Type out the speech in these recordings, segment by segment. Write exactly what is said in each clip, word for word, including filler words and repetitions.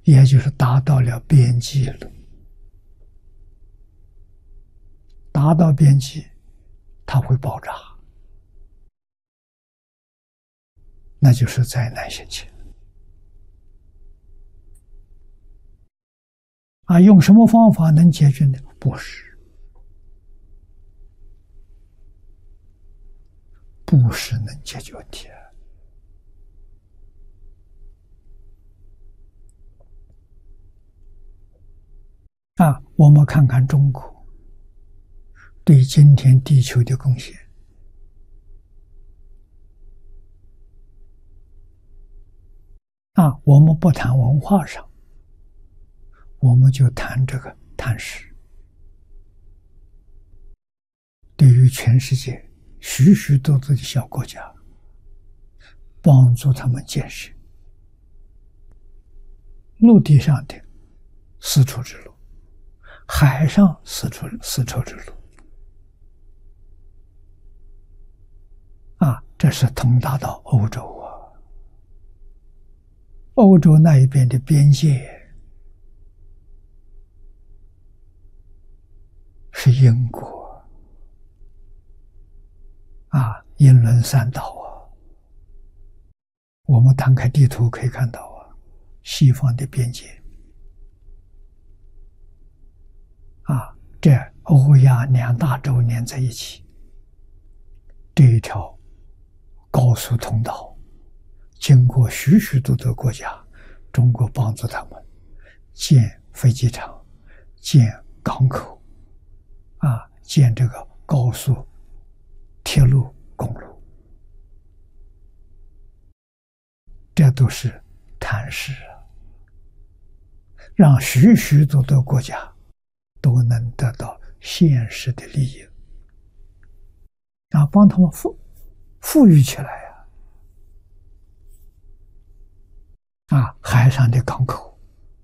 也就是达到了边际了。达到边际，它会爆炸，那就是灾难现前。啊，用什么方法能解决呢？布施，布施能解决问题。啊，我们看看中国对今天地球的贡献。啊，我们不谈文化上，我们就谈这个贪食。对于全世界许许多多的小国家，帮助他们建设陆地上的丝绸之路，海上丝绸丝绸之路。啊，这是通达到欧洲啊，欧洲那一边的边界是英国啊，英伦三岛啊。我们摊开地图可以看到啊，西方的边界啊，这欧亚两大洲连在一起，这一条高速通道经过许许多多国家，中国帮助他们建飞机场、建港口啊，建这个高速铁路公路，这都是贪食啊，让许许多多国家都能得到现实的利益，啊，帮他们富富裕起来啊！啊，海上的港口，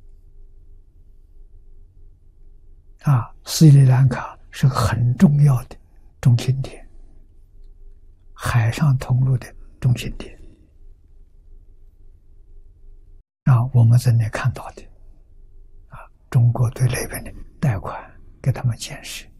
啊，斯里兰卡是个很重要的中心点，海上通路的中心点。啊，我们在那看到的，啊，中国对那边的贷款给他们建设。